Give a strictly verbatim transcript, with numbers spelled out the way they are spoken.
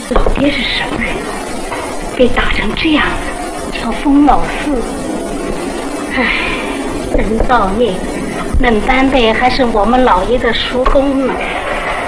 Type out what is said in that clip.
老爹是什么人？被打成这样了，叫疯老四。唉，人造孽，嫩班辈还是我们老爷的叔公呢。